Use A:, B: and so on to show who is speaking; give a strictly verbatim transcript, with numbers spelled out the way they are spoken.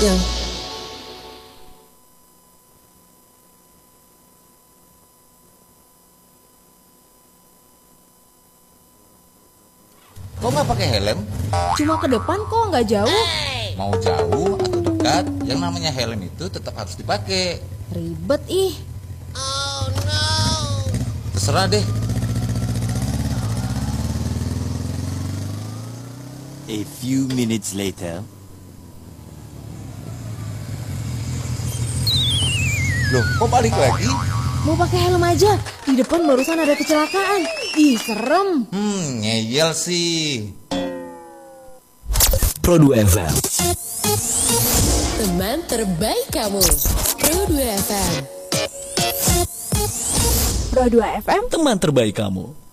A: aja.
B: Kok nggak pakai helm?
C: Cuma ke depan kok, nggak jauh.
B: Mau jauh atau dekat, yang namanya helm itu tetap harus dipakai.
C: Ribet ih.
B: Terserah deh.
D: A few minutes later.
B: Loh, kok balik lagi?
C: Mau pakai helm aja. Di depan barusan ada kecelakaan. Ih, serem.
B: Hmm, ngeyel sih.
E: Pro dua F M.
A: Teman terbaik kamu. Pro dua F M.
C: Pro dua F M.
E: Teman terbaik kamu.